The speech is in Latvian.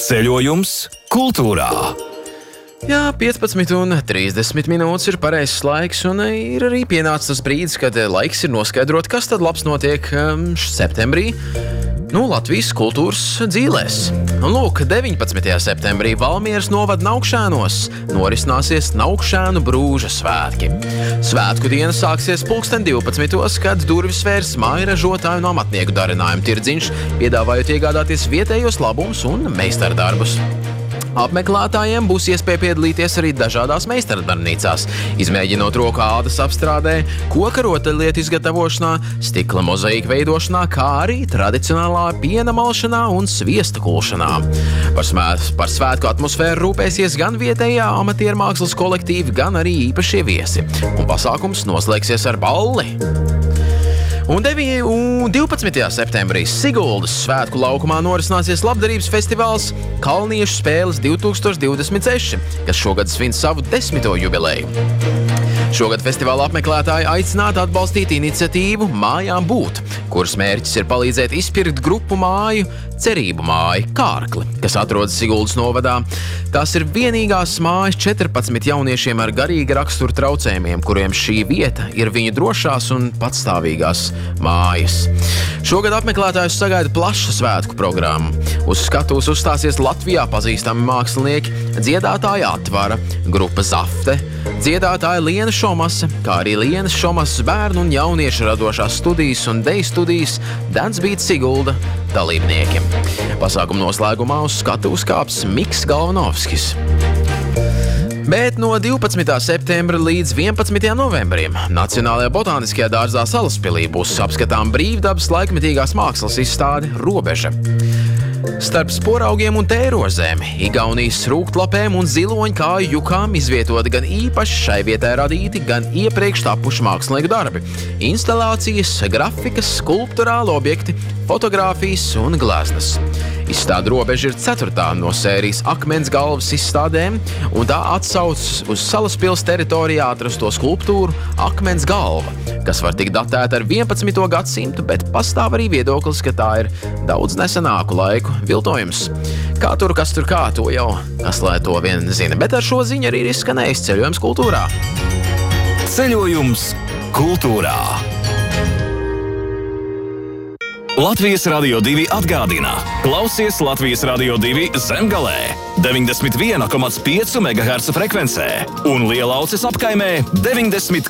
Ceļojums kultūrā. Jā, 15:30 minūtes ir pareizs laiks, un ir arī pienācis tas brīdis, kad laiks ir noskaidrot, kas tad labs notiek septembrī. Latvijas kultūras dzīlēs. Lūk, 19. septembrī Valmieras novada Naukšēnos norisināsies Naukšēnu brūža svētki. Svētku diena sāksies 12:00, kad durvis vērs mājražotāju un amatnieku darinājumu tirdziņš, piedāvājot iegādāties vietējos labumus un meistardarbus. Apmeklētājiem būs iespēja piedalīties arī dažādās meistardarbnīcās, izmēģinot roku ādas apstrādē, koka rotaļlietu izgatavošanā, stikla mozaīku veidošanā, kā arī tradicionālā piena malšanā un sviesta kulšanā. Par svētku atmosfēru rūpēsies gan vietējā amatieru mākslas kolektīvi, gan arī īpašie viesi, un pasākums noslēgsies ar balli. Un 12. septembrī Siguldas svētku laukumā norisināsies labdarības festivāls Kalniešu spēles 2026, kas šogad svin savu 10. jubileju. Šogad festivāla apmeklētāji aicināti atbalstīt iniciatīvu Mājām būt, kuras mērķis ir palīdzēt izpirkt grupu māju Cerību māju Kārkli, kas atrodas Siguldas novadā. Tās ir vienīgās mājas 14 jauniešiem ar garīga rakstura traucējumiem, kuriem šī vieta ir viņu drošās un patstāvīgās mājas. Šogad apmeklētājus sagaida plaša svētku programma. Uz skatuves uzstāsies Latvijā pazīstami mākslinieki, dziedātāja Atvara, grupa Zafte, dziedātāja Liena Šomase, kā arī Lienas Šomases bērnu un jauniešu radošās studijas un deju studijas Dance Beat Sigulda dalībnieki. Pasākuma noslēgumā uz skatuves kāps Miks Galvanovskis. Bet no 12. septembra līdz 11. novembrim Nacionālajā botāniskajā dārzā Salaspilī būs apskatām brīvdabas laikmetīgās mākslas izstāde Robeža. Starp sporaugiem un tērozēm, Igaunijas rūgtlapēm un ziloņkāju jukām izvietoti gan īpaši šai vietai radīti, gan iepriekš tapuši mākslinieku darbi, instalācijas, grafikas, skulpturāli objekti, fotogrāfijas un gleznas. Izstāde Robeža ir 4. no sērijas akmens galvas izstādēm, un tā atsaucas uz Salaspils teritorijā atrasto skulptūru Akmens galva, kas var tikt datēta ar 11. gadsimtu, bet pastāv arī viedoklis, ka tā ir daudz nesenāku laiku viltojums. Kā tur, kas tur kā, to jau kas lai to vien zina, bet ar šo ziņu arī ir izskanējis ceļojums kultūrā. Ceļojums kultūrā. Latvijas Radio 2 atgādina. Klausies Latvijas Radio 2 Zemgalē 91,5 MHz frekvencē un Lielauces apkaimē 90,5